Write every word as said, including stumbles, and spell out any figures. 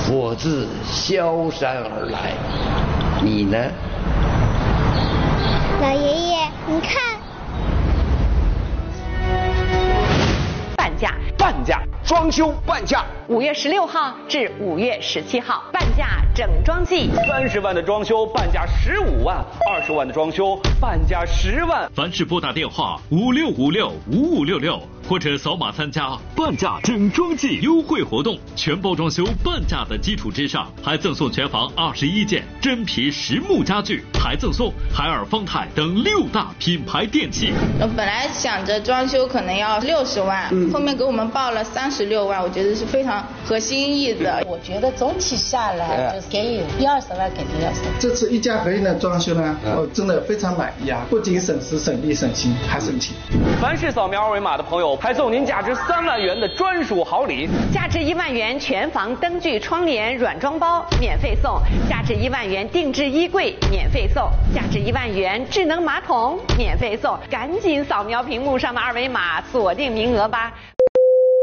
我自萧山而来，你呢？ 老爷爷，你看， 半价， 半价，装修半价。 五月十六号至五月十七号，半价整装季， 三十万的装修半价十五万，二十万的装修半价十万。 凡是拨打电话五六五六五五六六或者扫码参加半价整装季优惠活动，全包装修半价的基础之上，还赠送全房二十一件真皮实木家具，还赠送海尔、方太等六大品牌电器。 我本来想着装修可能要六十万，嗯、后面给我们报了三十六万，我觉得是非常合心意的。 我觉得总体下来就是给予一二十万肯定要省。 这次一家合一的装修呢，我真的非常满意啊！不仅省时省力省心，还省钱。 凡是扫描二维码的朋友，还送您价值三万元的专属好礼， 价值一万元全房灯具窗帘软装包免费送，价值一万元定制衣柜免费送，价值一万元智能马桶免费送。赶紧扫描屏幕上的二维码，锁定名额吧！